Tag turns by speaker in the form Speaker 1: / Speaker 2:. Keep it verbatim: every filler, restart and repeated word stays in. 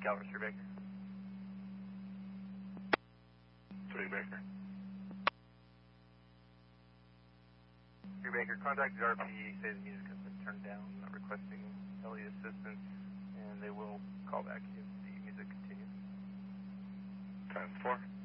Speaker 1: Calvert, Three Baker.
Speaker 2: Three Baker.
Speaker 1: Three Baker, contact the R P E, say the music has been turned down, not requesting L E assistance, and they will call back if the music continues.
Speaker 2: Times four.